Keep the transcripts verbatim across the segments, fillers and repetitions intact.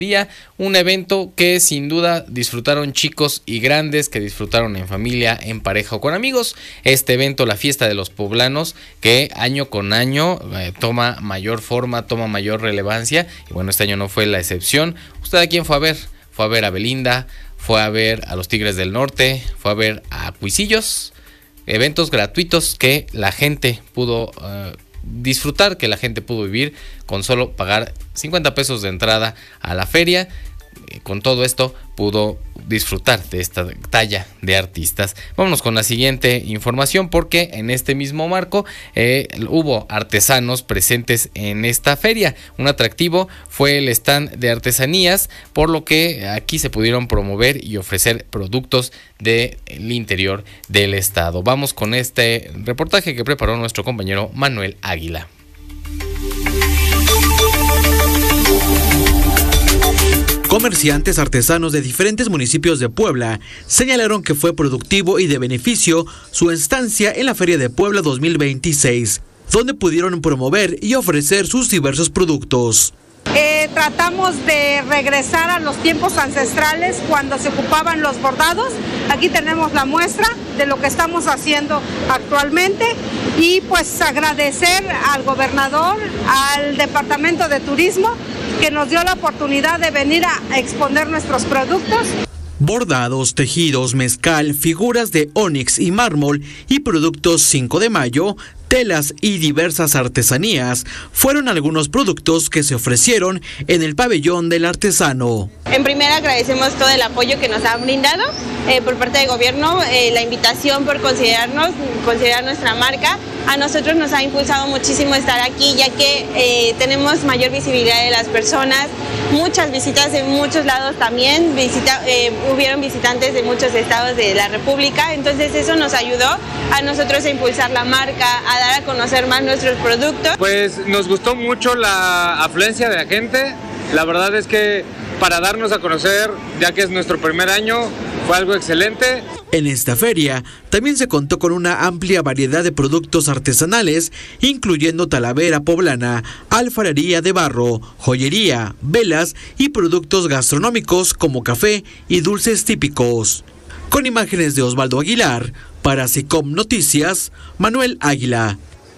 Día, un evento que sin duda disfrutaron chicos y grandes, que disfrutaron en familia, en pareja o con amigos. Este evento, la Fiesta de los Poblanos, que año con año eh, toma mayor forma, toma mayor relevancia, y bueno, este año no fue la excepción. ¿Usted a quién fue a ver? Fue a ver a Belinda, fue a ver a los Tigres del Norte, fue a ver a Cuisillos. Eventos gratuitos que la gente pudo uh, disfrutar, que la gente pudo vivir con solo pagar cincuenta pesos de entrada a la feria. Con todo esto pudo disfrutar de esta talla de artistas. Vámonos con la siguiente información, porque en este mismo marco eh, hubo artesanos presentes en esta feria. Un atractivo fue el stand de artesanías, por lo que aquí se pudieron promover y ofrecer productos del interior del estado. Vamos con este reportaje que preparó nuestro compañero Manuel Águila. Comerciantes artesanos de diferentes municipios de Puebla señalaron que fue productivo y de beneficio su estancia en la Feria de Puebla dos mil veintiséis, donde pudieron promover y ofrecer sus diversos productos. Eh, tratamos de regresar a los tiempos ancestrales cuando se ocupaban los bordados. Aquí tenemos la muestra de lo que estamos haciendo actualmente y pues agradecer al gobernador, al Departamento de Turismo, que nos dio la oportunidad de venir a exponer nuestros productos. Bordados, tejidos, mezcal, figuras de ónix y mármol y productos cinco de mayo, telas y diversas artesanías fueron algunos productos que se ofrecieron en el pabellón del artesano. En primera agradecemos todo el apoyo que nos han brindado eh, por parte del gobierno, eh, la invitación por considerarnos, considerar nuestra marca. A nosotros nos ha impulsado muchísimo estar aquí, ya que eh, tenemos mayor visibilidad de las personas, muchas visitas de muchos lados también, visita, eh, hubieron visitantes de muchos estados de la República, entonces eso nos ayudó a nosotros a impulsar la marca, a dar a conocer más nuestros productos. Pues nos gustó mucho la afluencia de la gente, la verdad es que para darnos a conocer, ya que es nuestro primer año, fue algo excelente. En esta feria también se contó con una amplia variedad de productos artesanales, incluyendo talavera poblana, alfarería de barro, joyería, velas y productos gastronómicos como café y dulces típicos. Con imágenes de Osvaldo Aguilar, para SICOM Noticias, Manuel Águila.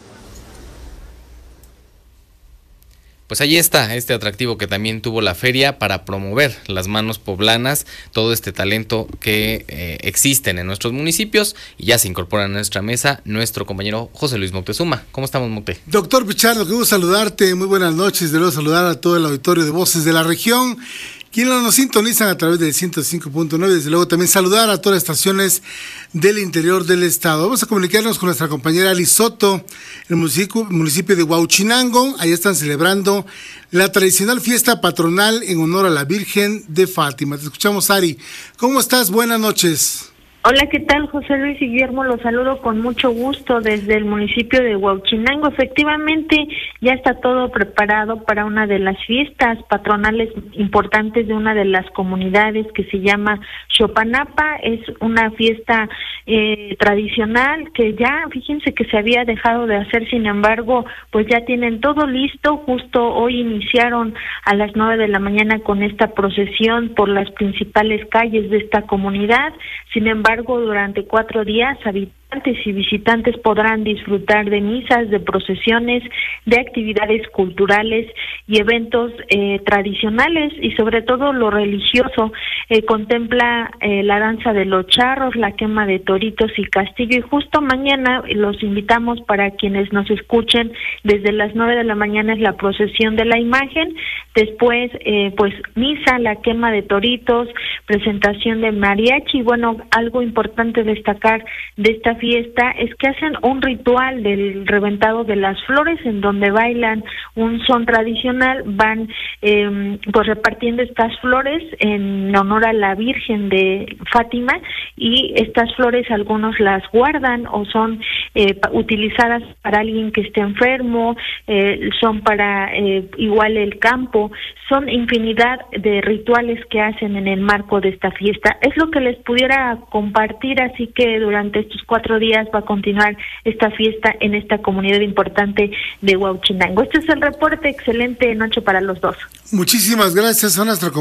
Pues ahí está este atractivo que también tuvo la feria para promover las manos poblanas, todo este talento que eh, existen en nuestros municipios, y ya se incorpora a nuestra mesa nuestro compañero José Luis Moctezuma. ¿Cómo estamos, Mocte? Doctor Pichardo, qué gusto saludarte, muy buenas noches, de nuevo saludar a todo el auditorio de Voces de la Región, quienes nos sintonizan a través del ciento cinco punto nueve, desde luego también saludar a todas las estaciones del interior del estado. Vamos a comunicarnos con nuestra compañera Ali Soto, el municipio, municipio de Huauchinango. Allá están celebrando la tradicional fiesta patronal en honor a la Virgen de Fátima. Te escuchamos, Ari. ¿Cómo estás? Buenas noches. Hola, ¿qué tal? José Luis y Guillermo, los saludo con mucho gusto desde el municipio de Huauchinango. Efectivamente, ya está todo preparado para una de las fiestas patronales importantes de una de las comunidades que se llama Xopanapa. Es una fiesta eh, tradicional que ya, fíjense que se había dejado de hacer, sin embargo, pues ya tienen todo listo. Justo hoy iniciaron a las nueve de la mañana con esta procesión por las principales calles de esta comunidad. Sin embargo, durante cuatro días, habitantes y visitantes podrán disfrutar de misas, de procesiones, de actividades culturales y eventos eh, tradicionales, y sobre todo lo religioso. Eh, contempla eh, la danza de los charros, la quema de toritos y castillo, y justo mañana los invitamos para quienes nos escuchen, desde las nueve de la mañana es la procesión de la imagen, después eh, pues misa, la quema de toritos, presentación de mariachi. Y bueno, algo importante destacar de esta fiesta es que hacen un ritual del reventado de las flores, en donde bailan un son tradicional, van eh, pues repartiendo estas flores en honor a la Virgen de Fátima, y estas flores algunos las guardan o son eh, utilizadas para alguien que esté enfermo, eh, son para eh, igual el campo. Son infinidad de rituales que hacen en el marco de esta fiesta. Es lo que les pudiera compartir, así que durante estos cuatro días va a continuar esta fiesta en esta comunidad importante de Huauchinango. Este es el reporte. Excelente noche para los dos. Muchísimas gracias a nuestra